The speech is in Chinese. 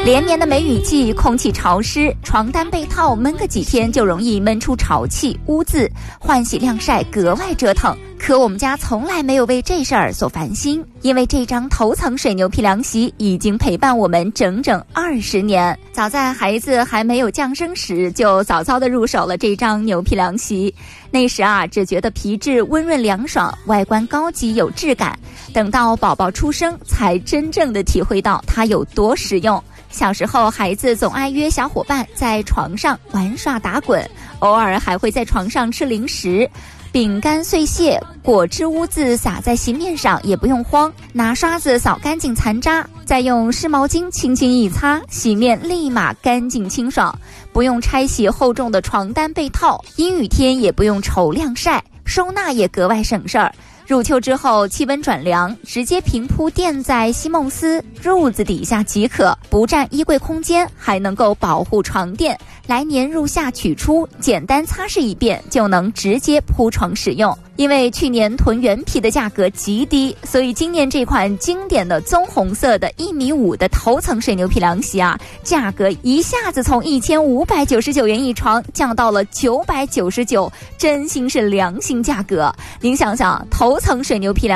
连年的梅雨季，空气潮湿，床单被套闷个几天就容易闷出潮气、污渍，换洗晾晒格外折腾。可我们家从来没有为这事儿所烦心，因为这张头层水牛皮凉席已经陪伴我们整整20年。早在孩子还没有降生时，就早早地入手了这张牛皮凉席。那时只觉得皮质温润凉爽，外观高级有质感。等到宝宝出生，才真正的体会到它有多实用。小时候，孩子总爱约小伙伴在床上玩耍打滚，偶尔还会在床上吃零食。饼干碎屑、果汁污渍洒在席面上也不用慌，拿刷子扫干净残渣，再用湿毛巾轻轻一擦，洗面立马干净清爽。不用拆洗厚重的床单被套，阴雨天也不用愁晾晒，收纳也格外省事儿。入秋之后，气温转凉，直接平铺垫在席梦思褥子底下即可，不占衣柜空间，还能够保护床垫。来年入夏取出，简单擦拭一遍就能直接铺床使用。因为去年囤原皮的价格极低，所以今年这款经典的棕红色的1.5米的头层水牛皮凉席价格一下子从1599元一床降到了999，真心是良心价格。您想想，头层水牛皮凉